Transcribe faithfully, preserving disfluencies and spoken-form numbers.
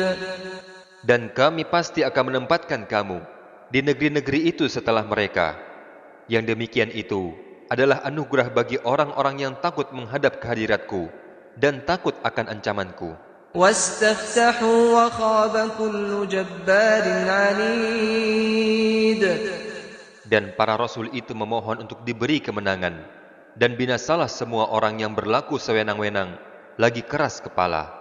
Dan kami pasti akan menempatkan kamu di negeri-negeri itu setelah mereka. Yang demikian itu adalah anugerah bagi orang-orang yang takut menghadap kehadiratku dan takut akan ancamanku. وَاسْتَفْتَحُوا وَخَابَ كُلُّ جَبَّارٍ عَنِيدٍ. Dan para rasul itu memohon untuk diberi kemenangan, dan binasalah semua orang yang berlaku sewenang-wenang, lagi keras kepala.